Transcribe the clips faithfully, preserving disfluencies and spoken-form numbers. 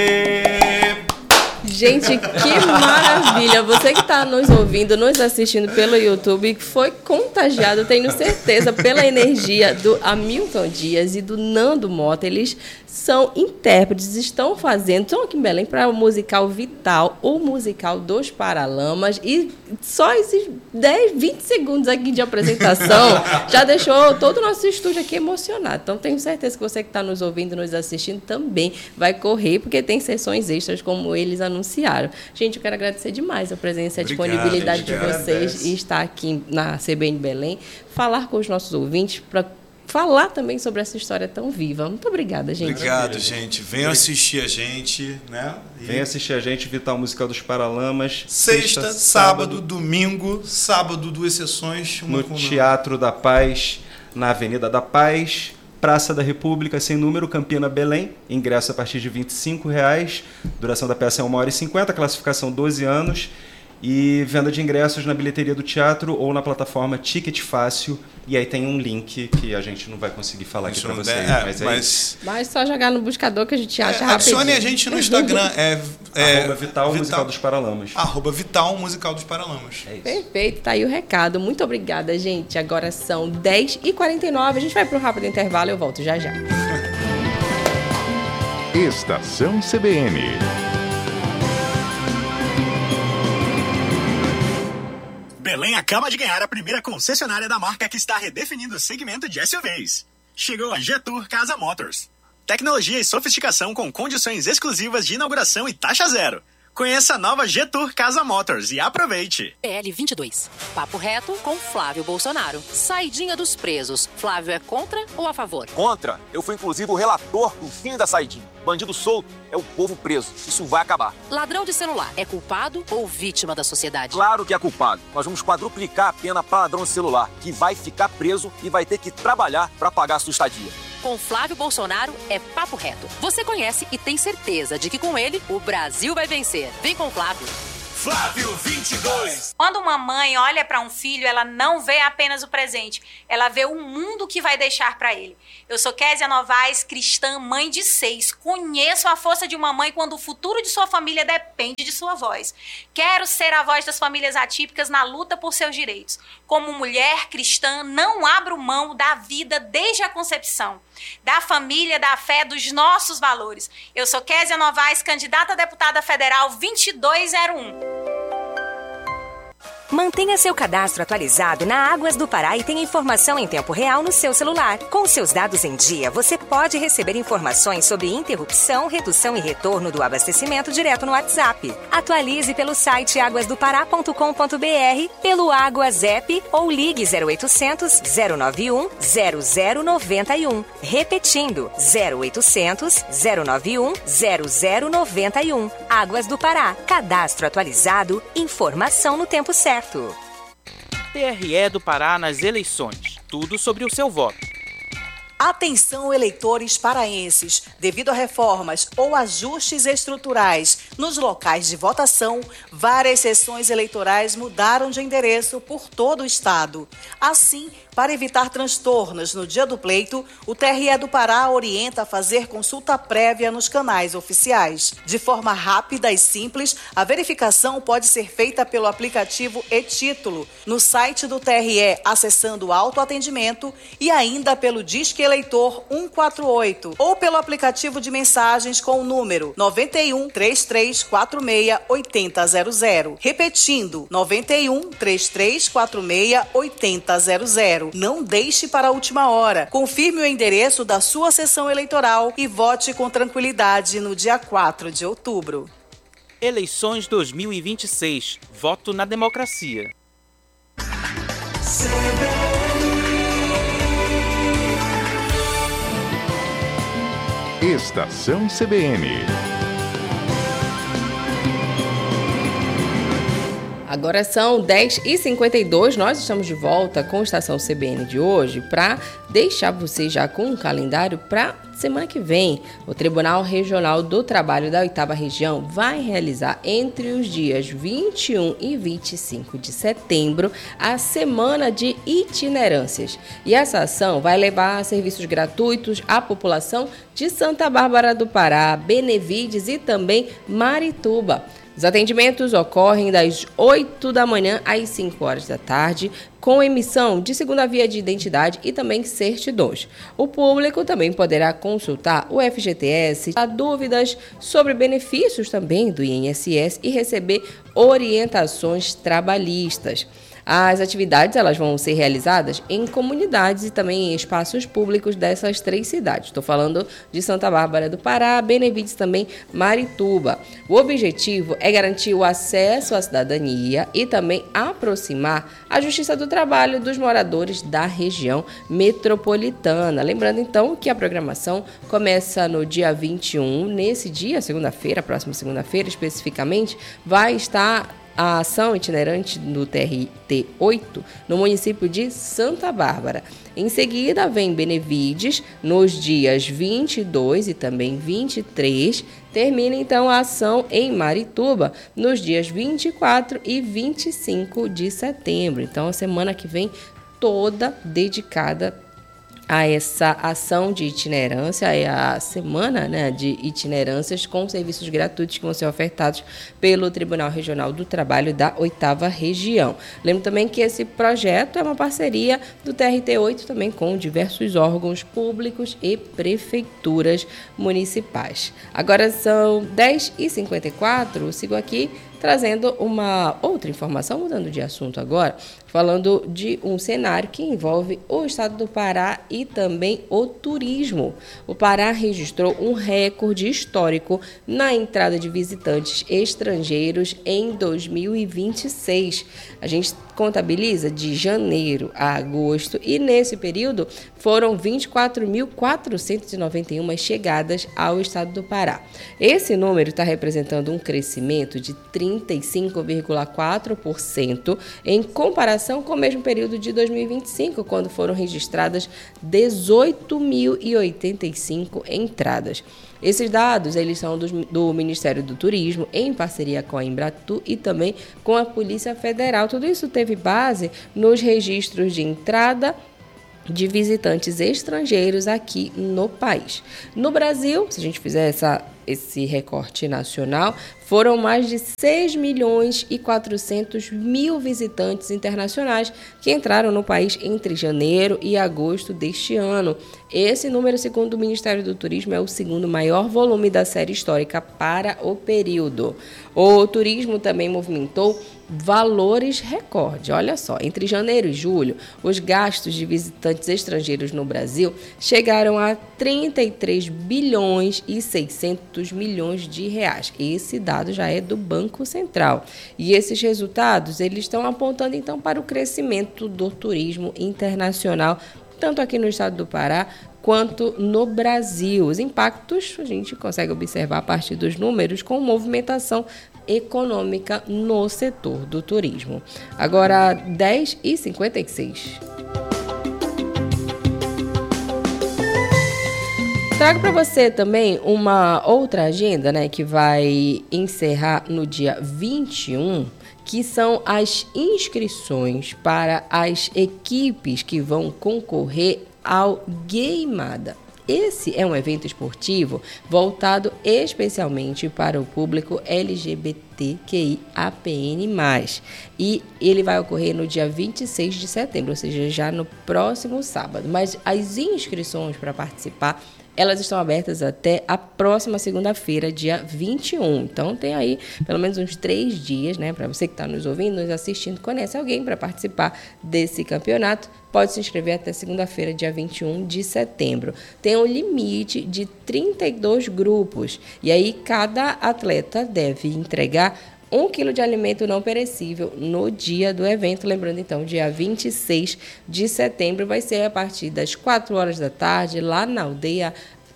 Gente, que maravilha! Você que está nos ouvindo, nos assistindo pelo YouTube, que foi contagiado, tenho certeza, pela energia do Hamilton Dias e do Nando Mota. Eles são intérpretes, estão fazendo, estão aqui em Belém para o musical Vital, o musical dos Paralamas. E só esses dez, vinte segundos aqui de apresentação já deixou todo o nosso estúdio aqui emocionado. Então, tenho certeza que você que está nos ouvindo, nos assistindo, também vai correr, porque tem sessões extras, como eles anunciaram. Gente, eu quero agradecer demais a presença e a disponibilidade de vocês e estar aqui na C B N Belém, falar com os nossos ouvintes para falar também sobre essa história tão viva. Muito obrigada, gente. Obrigado, gente. Venham assistir a gente, né? E... Venham assistir a gente, Vital Musical dos Paralamas. Sexta, Sexta sábado, sábado, domingo. Sábado, duas sessões. Uma no com Teatro da Paz, na Avenida da Paz, Praça da República, sem número, Campina, Belém. Ingresso a partir de vinte e cinco reais. Duração da peça é uma hora e cinquenta, classificação doze anos. E venda de ingressos na bilheteria do teatro ou na plataforma Ticket Fácil. E aí tem um link que a gente não vai conseguir falar aqui para vocês. É, mas, é mas... mas só jogar no buscador que a gente acha é, rapidinho. Adicione a gente no Instagram. É, é, arroba Vital, Vital Musical dos Paralamas. Arroba Vital Musical dos Paralamas. É isso. Perfeito, tá aí o recado. Muito obrigada, gente. Agora são dez e quarenta e nove. A gente vai para um rápido intervalo e eu volto já já. Estação C B N. Belém acaba de ganhar a primeira concessionária da marca que está redefinindo o segmento de S U Vs. Chegou a G-Tour Casa Motors. Tecnologia e sofisticação com condições exclusivas de inauguração e taxa zero. Conheça a nova G-Tour Casa Motors e aproveite. P L vinte e dois. Papo reto com Flávio Bolsonaro. Saidinha dos presos. Flávio é contra ou a favor? Contra. Eu fui inclusive o relator do fim da saidinha. Bandido solto é o povo preso. Isso vai acabar. Ladrão de celular é culpado ou vítima da sociedade? Claro que é culpado. Nós vamos quadruplicar a pena para ladrão de celular, que vai ficar preso e vai ter que trabalhar para pagar a sua estadia. Com Flávio Bolsonaro é papo reto. Você conhece e tem certeza de que com ele o Brasil vai vencer. Vem com o Flávio. Flávio vinte e dois. Quando uma mãe olha para um filho, ela não vê apenas o presente, ela vê o mundo que vai deixar para ele. Eu sou Késia Novaes, cristã, mãe de seis. Conheço a força de uma mãe quando o futuro de sua família depende de sua voz. Quero ser a voz das famílias atípicas na luta por seus direitos. Como mulher cristã, não abro mão da vida desde a concepção, da família, da fé, dos nossos valores. Eu sou Késia Novaes, candidata a deputada federal vinte e dois zero um. Mantenha seu cadastro atualizado na Águas do Pará e tenha informação em tempo real no seu celular. Com seus dados em dia, você pode receber informações sobre interrupção, redução e retorno do abastecimento direto no WhatsApp. Atualize pelo site águas do pará ponto com ponto b r, pelo Águas App ou ligue zero oitocentos, zero nove um, zero zero nove um. Repetindo, zero oitocentos, zero nove um, zero zero nove um. Águas do Pará. Cadastro atualizado, informação no tempo certo. T R E do Pará nas eleições. Tudo sobre o seu voto. Atenção, eleitores paraenses. Devido a reformas ou ajustes estruturais nos locais de votação, várias sessões eleitorais mudaram de endereço por todo o estado. Assim, para evitar transtornos no dia do pleito, o T R E do Pará orienta a fazer consulta prévia nos canais oficiais. De forma rápida e simples, a verificação pode ser feita pelo aplicativo e-Título, no site do T R E, acessando o autoatendimento e ainda pelo Disque Eleitor cento e quarenta e oito ou pelo aplicativo de mensagens com o número nove um, três três quatro seis, oito zero zero zero. Repetindo, nove um, três três quatro seis, oito zero zero. Não deixe para a última hora. Confirme o endereço da sua sessão eleitoral e vote com tranquilidade no dia quatro de outubro. Eleições dois mil e vinte e seis. Voto na democracia. Estação C B N. Agora são dez e cinquenta e dois, nós estamos de volta com a Estação C B N de hoje para deixar você já com um calendário para semana que vem. O Tribunal Regional do Trabalho da oitava Região vai realizar entre os dias vinte e um e vinte e cinco de setembro a Semana de Itinerâncias. E essa ação vai levar serviços gratuitos à população de Santa Bárbara do Pará, Benevides e também Marituba. Os atendimentos ocorrem das oito da manhã às cinco horas da tarde, com emissão de segunda via de identidade e também certidões. O público também poderá consultar o F G T S, tirar dúvidas sobre benefícios também do I N S S e receber orientações trabalhistas. As atividades elas vão ser realizadas em comunidades e também em espaços públicos dessas três cidades. Estou falando de Santa Bárbara do Pará, Benevides também Marituba. O objetivo é garantir o acesso à cidadania e também aproximar a Justiça do Trabalho dos moradores da região metropolitana. Lembrando então que a programação começa no dia vinte e um. Nesse dia, segunda-feira, próxima segunda-feira especificamente, vai estar a ação itinerante do T R T oito no município de Santa Bárbara. Em seguida, vem Benevides nos dias vinte e dois e também vinte e três. Termina então a ação em Marituba nos dias vinte e quatro e vinte e cinco de setembro. Então, a semana que vem toda dedicada a essa ação de itinerância, é a semana, né, de itinerâncias com serviços gratuitos que vão ser ofertados pelo Tribunal Regional do Trabalho da oitava Região. Lembro também que esse projeto é uma parceria do T R T oito também com diversos órgãos públicos e prefeituras municipais. Agora são dez e cinquenta e quatro, eu sigo aqui trazendo uma outra informação, mudando de assunto agora, falando de um cenário que envolve o estado do Pará e também o turismo. O Pará registrou um recorde histórico na entrada de visitantes estrangeiros em dois mil e vinte e seis. A gente contabiliza de janeiro a agosto e nesse período foram vinte e quatro mil quatrocentas e noventa e uma chegadas ao estado do Pará. Esse número está representando um crescimento de trinta e cinco vírgula quatro por cento em comparação com o mesmo período de dois mil e vinte e cinco, quando foram registradas dezoito mil e oitenta e cinco entradas. Esses dados eles são do, do Ministério do Turismo, em parceria com a Embratu e também com a Polícia Federal. Tudo isso teve base nos registros de entrada de visitantes estrangeiros aqui no país. No Brasil, se a gente fizer essa, esse recorte nacional, foram mais de seis milhões e quatrocentos mil visitantes internacionais que entraram no país entre janeiro e agosto deste ano. Esse número, segundo o Ministério do Turismo, é o segundo maior volume da série histórica para o período. O turismo também movimentou valores recorde. Olha só, entre janeiro e julho, os gastos de visitantes estrangeiros no Brasil chegaram a trinta e três bilhões e seiscentos milhões de reais. Esse dado já é do Banco Central. E esses resultados, eles estão apontando então para o crescimento do turismo internacional, tanto aqui no estado do Pará quanto no Brasil. Os impactos a gente consegue observar a partir dos números com movimentação econômica no setor do turismo. Agora, dez e cinquenta e seis. Trago para você também uma outra agenda, né, que vai encerrar no dia vinte e um, que são as inscrições para as equipes que vão concorrer ao Gameada. Esse é um evento esportivo voltado especialmente para o público L G B T Q I A P N mais, e ele vai ocorrer no dia vinte e seis de setembro, ou seja, já no próximo sábado. Mas as inscrições para participar, elas estão abertas até a próxima segunda-feira, dia vinte e um. Então, tem aí pelo menos uns três dias, né? Para você que está nos ouvindo, nos assistindo, conhece alguém para participar desse campeonato, pode se inscrever até segunda-feira, dia vinte e um de setembro. Tem um limite de trinta e dois grupos. E aí, cada atleta deve entregar um quilo de alimento não perecível no dia do evento. Lembrando, então, dia vinte e seis de setembro vai ser a partir das quatro horas da tarde, lá na aldeia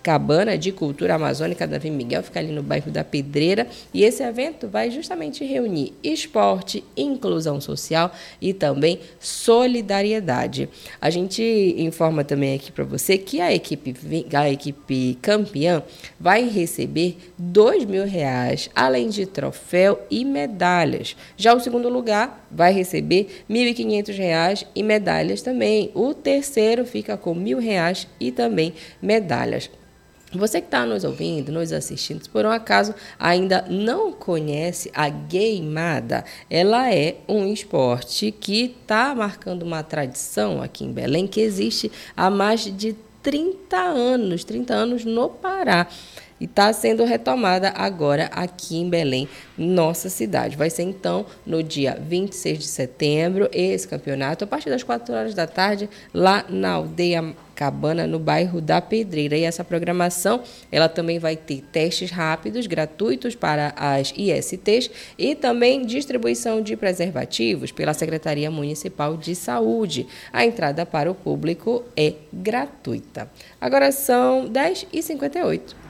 Cabana de Cultura Amazônica Davi Miguel, fica ali no bairro da Pedreira, e esse evento vai justamente reunir esporte, inclusão social e também solidariedade. A gente informa também aqui para você que a equipe, a equipe campeã vai receber dois mil reais, além de troféu e medalhas. Já o segundo lugar vai receber mil e quinhentos reais e medalhas também. O terceiro fica com mil reais e também medalhas. Você que está nos ouvindo, nos assistindo, se por um acaso ainda não conhece a gameada, ela é um esporte que está marcando uma tradição aqui em Belém, que existe há mais de trinta anos, trinta anos no Pará. E está sendo retomada agora aqui em Belém, nossa cidade. Vai ser, então, no dia vinte e seis de setembro, esse campeonato, a partir das quatro horas da tarde, lá na Aldeia Cabana, no bairro da Pedreira. E essa programação, ela também vai ter testes rápidos, gratuitos para as I S Tês e também distribuição de preservativos pela Secretaria Municipal de Saúde. A entrada para o público é gratuita. Agora são dez e cinquenta e oito.